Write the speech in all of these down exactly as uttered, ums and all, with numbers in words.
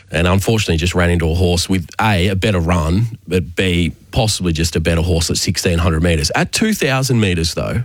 and unfortunately just ran into a horse with A, a better run, but B, possibly just a better horse at sixteen hundred metres. At two thousand metres, though,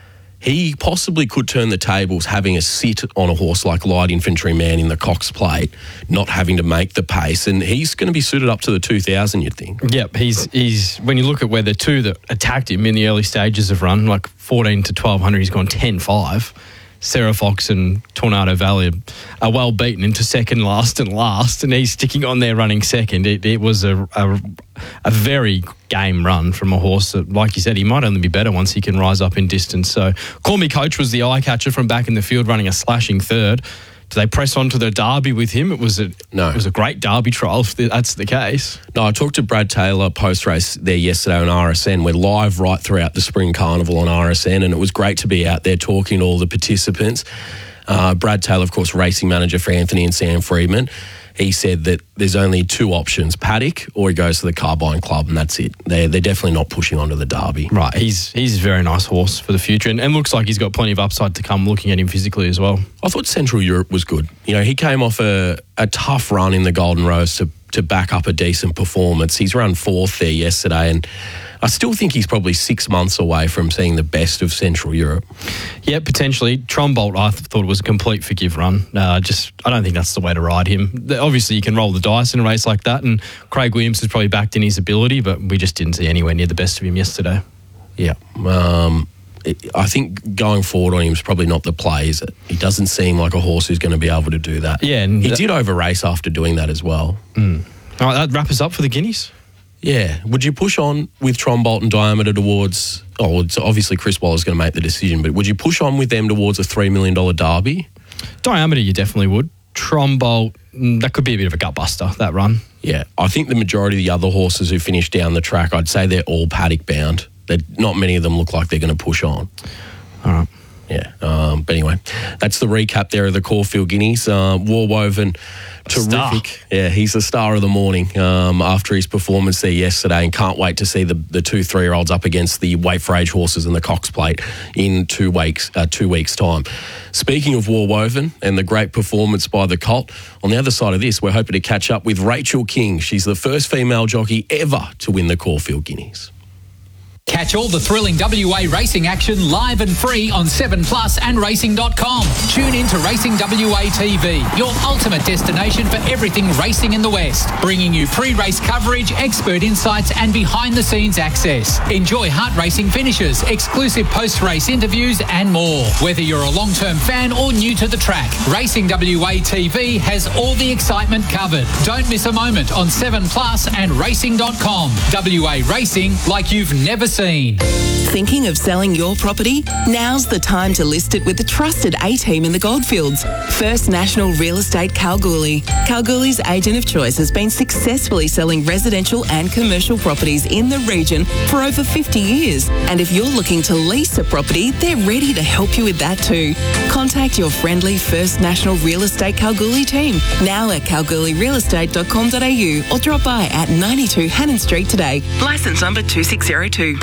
he possibly could turn the tables having a sit on a horse like Light Infantryman in the Cox Plate, not having to make the pace, and he's going to be suited up to the two thousand, you'd think. Yep, he's he's when you look at where the two that attacked him in the early stages of run, like fourteen to twelve hundred, he's gone ten five. Sarah Fox and Tornado Valley are well beaten into second, last and last, and he's sticking on there running second. It, it was a, a a very game run from a horse that, like you said, he might only be better once he can rise up in distance. So Call Me Coach was the eye catcher from back in the field running a slashing third. Do they press on to the Derby with him? It was a no. It was a great Derby trial, if that's the case. No, I talked to Brad Taylor post-race there yesterday on R S N. We're live right throughout the Spring Carnival on R S N, and it was great to be out there talking to all the participants. Uh, Brad Taylor, of course, racing manager for Anthony and Sam Freedman. He said that there's only two options, Paddock or he goes to the Carbine Club, and that's it. They're, they're definitely not pushing onto the Derby. Right, he's he's a very nice horse for the future, and, and looks like he's got plenty of upside to come looking at him physically as well. I thought Central Europe was good. You know, he came off a, a tough run in the Golden Rose to, to back up a decent performance. He's run fourth there yesterday, and I still think he's probably six months away from seeing the best of Central Europe. Yeah, potentially. Trombolt, I thought it was a complete forgive run. Uh, just, I don't think that's the way to ride him. Obviously, you can roll the dice in a race like that, and Craig Williams has probably backed in his ability, but we just didn't see anywhere near the best of him yesterday. Yeah. Um, it, I think going forward on him is probably not the play, is it? He doesn't seem like a horse who's going to be able to do that. Yeah. And he that, did over-race after doing that as well. Mm. All right, that wrap us up for the Guineas. Yeah. Would you push on with Trombolt and Diameter towards... Oh, it's obviously Chris Waller's going to make the decision, but would you push on with them towards a three million dollars Derby? Diameter, you definitely would. Trombolt, that could be a bit of a gutbuster, that run. Yeah. I think the majority of the other horses who finished down the track, I'd say they're all paddock bound. They're, not many of them look like they're going to push on. All right. Yeah. Um, but anyway, that's the recap there of the Caulfield Guineas. Uh, Warwoven, terrific. Star. Yeah, he's the star of the morning um, after his performance there yesterday, and can't wait to see the, the two three-year-olds up against the Weight for Age horses in the Cox Plate in two weeks, uh, two weeks' time. Speaking of Warwoven and the great performance by the colt, on the other side of this, we're hoping to catch up with Rachel King. She's the first female jockey ever to win the Caulfield Guineas. Catch all the thrilling W A racing action live and free on seven plus and racing dot com. Tune in to Racing W A T V, your ultimate destination for everything racing in the West. Bringing you pre-race coverage, expert insights and behind-the-scenes access. Enjoy heart racing finishes, exclusive post-race interviews and more. Whether you're a long-term fan or new to the track, Racing W A T V has all the excitement covered. Don't miss a moment on seven plus and racing dot com. W A Racing like you've never seen. Thinking of selling your property? Now's the time to list it with the trusted A-team in the Goldfields. First National Real Estate Kalgoorlie. Kalgoorlie's agent of choice has been successfully selling residential and commercial properties in the region for over fifty years. And if you're looking to lease a property, they're ready to help you with that too. Contact your friendly First National Real Estate Kalgoorlie team now at kalgoorlie real estate dot com dot a u or drop by at ninety-two Hannon Street today. Licence number two six zero two.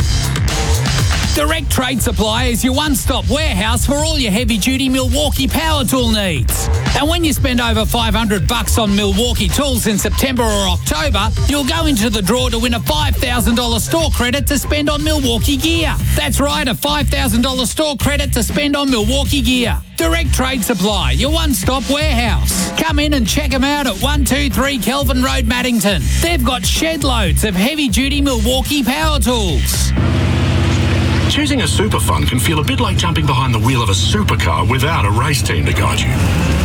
Direct Trade Supply is your one-stop warehouse for all your heavy-duty Milwaukee power tool needs. And when you spend over five hundred bucks on Milwaukee tools in September or October, you'll go into the draw to win a five thousand dollars store credit to spend on Milwaukee gear. That's right, a five thousand dollars store credit to spend on Milwaukee gear. Direct Trade Supply, your one-stop warehouse. Come in and check them out at one two three Kelvin Road, Maddington. They've got shed loads of heavy-duty Milwaukee power tools. Choosing a super fund can feel a bit like jumping behind the wheel of a supercar without a race team to guide you.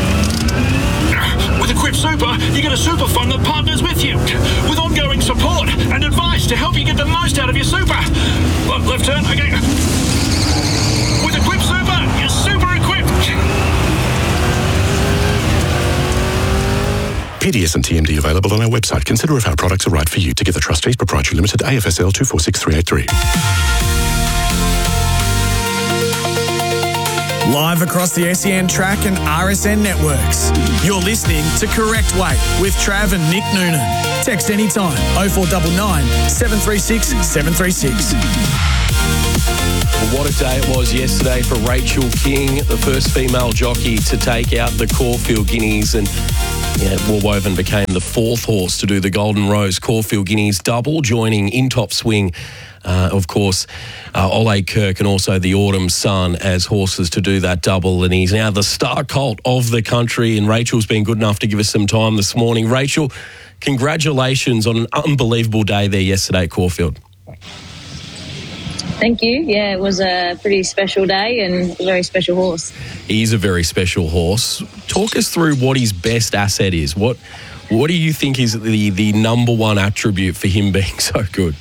With Equip Super, you get a super fund that partners with you, with ongoing support and advice to help you get the most out of your super. Look, left turn, okay. With Equip Super, you're super equipped. P D S and T M D available on our website. Consider if our products are right for you. Together Trustees Proprietary Limited, A F S L two four six three eight three. Live across the S E N track and R S N networks. You're listening to Correct Weight with Trav and Nick Noonan. Text anytime oh four nine nine, seven three six, seven three six. Well, what a day it was yesterday for Rachel King, the first female jockey to take out the Caulfield Guineas, and Yeah, Warwoven became the fourth horse to do the Golden Rose Caulfield Guineas double, joining in top swing, uh, of course, uh, Ole Kirk and also the Autumn Sun as horses to do that double. And he's now the star colt of the country. And Rachel's been good enough to give us some time this morning. Rachel, congratulations on an unbelievable day there yesterday at Caulfield. Thank you. Yeah, it was a pretty special day and a very special horse. He's a very special horse. Talk us through what his best asset is. What what do you think is the, the number one attribute for him being so good?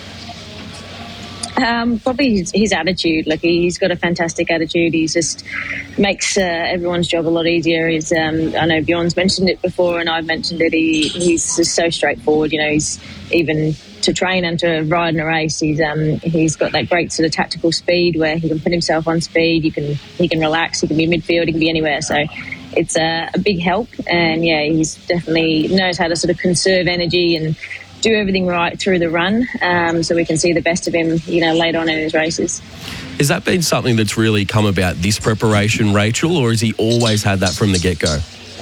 Um, probably his, his attitude. Like, he's got a fantastic attitude. He just makes uh, everyone's job a lot easier. He's, um, I know Bjorn's mentioned it before, and I've mentioned it. He, he's just so straightforward. You know, he's even to train and to ride in a race. He's um, he's got that great sort of tactical speed where he can put himself on speed. You can he can relax. He can be midfield. He can be anywhere. So it's a, a big help. And yeah, he's definitely knows how to sort of conserve energy and do everything right through the run, um, so we can see the best of him, you know, later on in his races. Has that been something that's really come about this preparation, Rachel, or has he always had that from the get-go?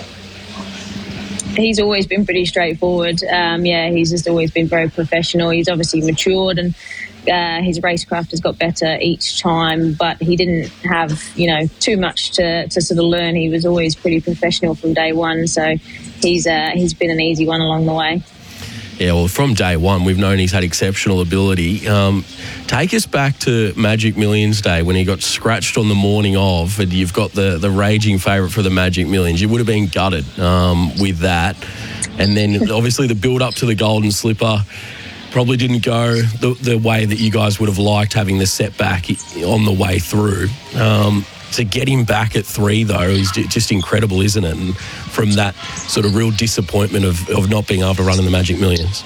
He's always been pretty straightforward. Um, yeah, he's just always been very professional. He's obviously matured and uh, his racecraft has got better each time, but he didn't have, you know, too much to, to sort of learn. He was always pretty professional from day one, so he's uh, he's been an easy one along the way. Yeah, well, from day one, we've known he's had exceptional ability. Um, take us back to Magic Millions Day when he got scratched on the morning of, and you've got the, the raging favourite for the Magic Millions. You would have been gutted um, with that. And then, obviously, the build-up to the Golden Slipper probably didn't go the, the way that you guys would have liked, having the setback on the way through. Um, to get him back at three, though, is just incredible, isn't it? And from that sort of real disappointment of, of not being able to run in the Magic Millions.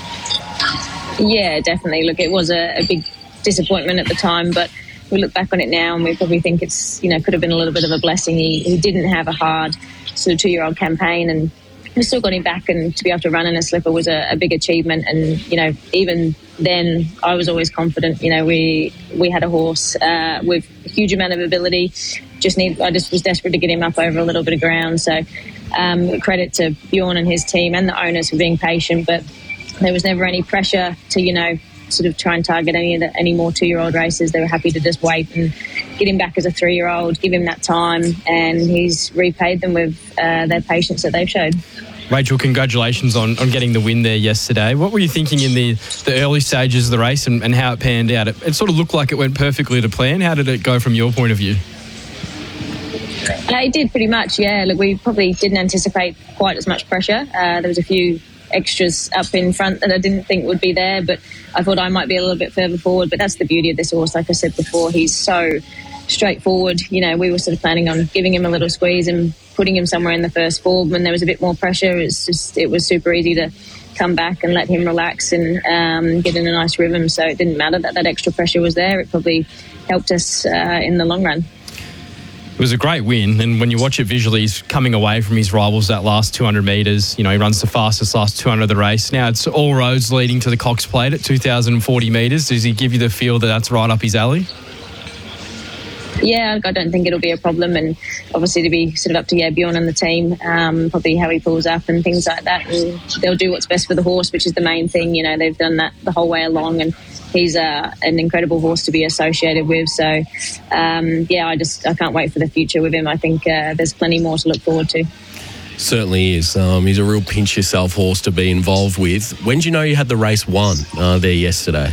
Yeah, definitely. Look, it was a, a big disappointment at the time, but we look back on it now and we probably think it's, you know, could have been a little bit of a blessing. He, he didn't have a hard sort of two-year-old campaign, and we still got him back, and to be able to run in a slipper was a, a big achievement. And, you know, even then I was always confident. You know, we we had a horse uh, with a huge amount of ability. Just need, I just was desperate to get him up over a little bit of ground. So um, credit to Bjorn and his team and the owners for being patient, but there was never any pressure to, you know, sort of try and target any of the, any more two-year-old races. They were happy to just wait and get him back as a three-year-old, give him that time, and he's repaid them with uh, their patience that they've showed. Rachel, congratulations on, on getting the win there yesterday. What were you thinking in the, the early stages of the race and, and how it panned out? It, it sort of looked like it went perfectly to plan. How did it go from your point of view? Uh, it did pretty much, yeah. Look, we probably didn't anticipate quite as much pressure. Uh, there was a few extras up in front that I didn't think would be there, but I thought I might be a little bit further forward. But that's the beauty of this horse. Like I said before, he's so straightforward. You know, we were sort of planning on giving him a little squeeze and putting him somewhere in the first four. When there was a bit more pressure, it's just it was super easy to come back and let him relax and um, get in a nice rhythm. So it didn't matter that that extra pressure was there. It probably helped us uh, in the long run. It was a great win, and when you watch it visually, he's coming away from his rivals that last two hundred metres. You know, he runs the fastest last two hundred of the race. Now it's all roads leading to the Cox Plate at two thousand forty metres. Does he give you the feel that that's right up his alley? Yeah, I don't think it'll be a problem, and obviously to be sort of up to yeah, Bjorn and the team, um, probably how he pulls up and things like that, and they'll do what's best for the horse, which is the main thing. You know, they've done that the whole way along, and he's uh, an incredible horse to be associated with. So, um, yeah, I just I can't wait for the future with him. I think uh, there's plenty more to look forward to. Certainly is. Um, he's a real pinch yourself horse to be involved with. When did you know you had the race won uh, there yesterday?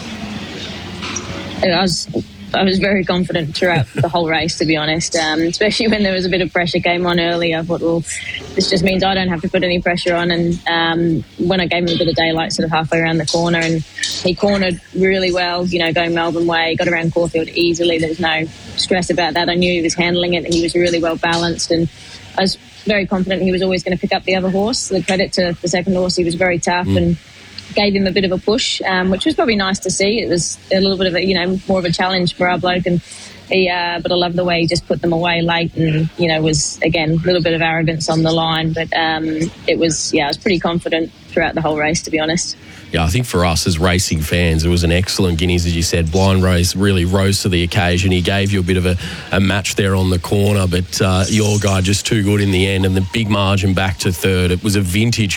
I was I was very confident throughout the whole race, to be honest, um, especially when there was a bit of pressure came on early. I thought, well, this just means I don't have to put any pressure on. And um, when I gave him a bit of daylight sort of halfway around the corner, and he cornered really well, you know, going Melbourne way, got around Caulfield easily. There was no stress about that. I knew he was handling it and he was really well balanced. And I was very confident he was always going to pick up the other horse. The credit to the second horse, he was very tough mm. and gave him a bit of a push, um, which was probably nice to see. It was a little bit of a, you know, more of a challenge for our bloke, and He, uh, but I love the way he just put them away late, and you know was again a little bit of arrogance on the line, but um, it was yeah I was pretty confident throughout the whole race, to be honest. Yeah, I think for us as racing fans, it was an excellent Guineas, as you said. Blind Rose really rose to the occasion. He gave you a bit of a, a match there on the corner, but uh, your guy just too good in the end, and the big margin back to third. It was a vintage